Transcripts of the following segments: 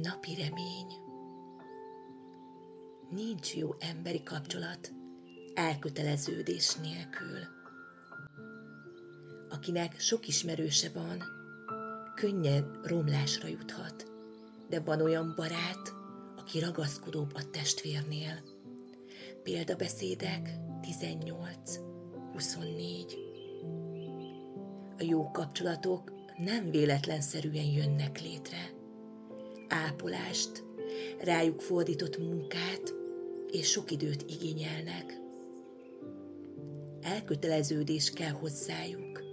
Napi remény. Nincs jó emberi kapcsolat elköteleződés nélkül. Akinek sok ismerőse van, könnyen romlásra juthat, de van olyan barát, aki ragaszkodóbb a testvérnél. Példabeszédek 18-24. A jó kapcsolatok nem véletlenszerűen jönnek létre. Ápolást, rájuk fordított munkát és sok időt igényelnek. Elköteleződés kell hozzájuk.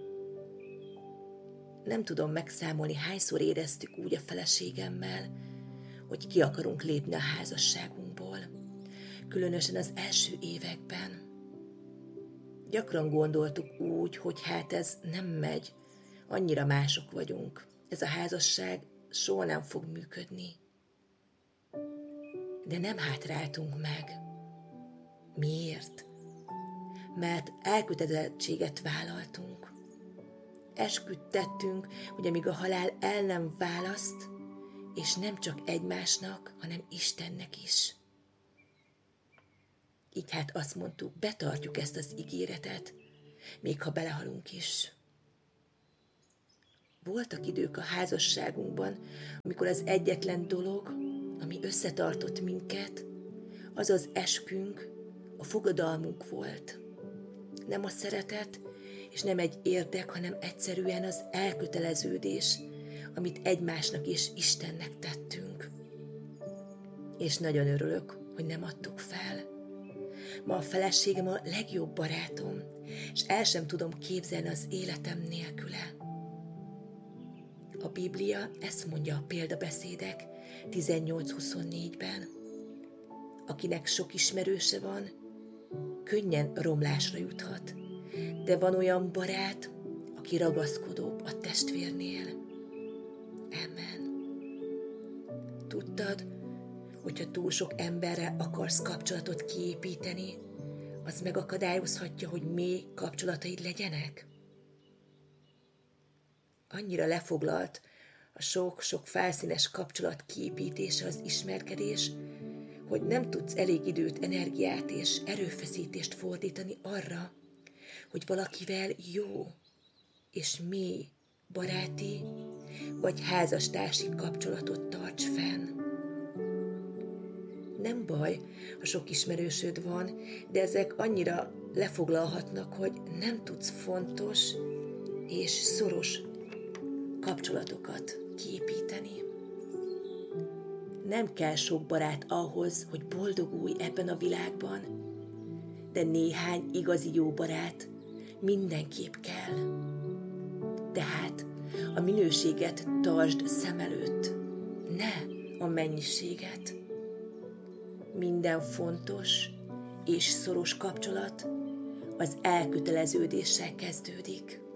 Nem tudom megszámolni, hányszor éreztük úgy a feleségemmel, hogy ki akarunk lépni a házasságunkból, különösen az első években. Gyakran gondoltuk úgy, hogy hát ez nem megy, annyira mások vagyunk, ez a házasság soha nem fog működni. De nem hátráltunk meg. Miért? Mert elkötelezettséget vállaltunk. Esküt tettünk, hogy amíg a halál el nem választ, és nem csak egymásnak, hanem Istennek is. Így hát azt mondtuk, betartjuk ezt az ígéretet, még ha belehalunk is. Voltak idők a házasságunkban, amikor az egyetlen dolog, ami összetartott minket, az az eskünk, a fogadalmunk volt. Nem a szeretet, és nem egy érdek, hanem egyszerűen az elköteleződés, amit egymásnak és Istennek tettünk. És nagyon örülök, hogy nem adtuk fel. Ma a feleségem a legjobb barátom, és el sem tudom képzelni az életem nélküle. A Biblia ezt mondja a Példabeszédek 18-24-ben. Akinek sok ismerőse van, könnyen romlásra juthat, de van olyan barát, aki ragaszkodóbb a testvérnél. Amen. Tudtad, hogyha túl sok emberrel akarsz kapcsolatot kiépíteni, az megakadályozhatja, hogy mély kapcsolataid legyenek? Annyira lefoglalt a sok-sok felszínes kapcsolat kiépítése az ismerkedés, hogy nem tudsz elég időt, energiát és erőfeszítést fordítani arra, hogy valakivel jó és mély baráti vagy házastársi kapcsolatot tarts fenn. Nem baj, ha sok ismerősöd van, de ezek annyira lefoglalhatnak, hogy nem tudsz fontos és szoros kapcsolatokat kiépíteni. Nem kell sok barát ahhoz, hogy boldogulj ebben a világban, de néhány igazi jó barát mindenképp kell. Tehát a minőséget tartsd szem előtt, ne a mennyiséget. Minden fontos és szoros kapcsolat az elköteleződéssel kezdődik.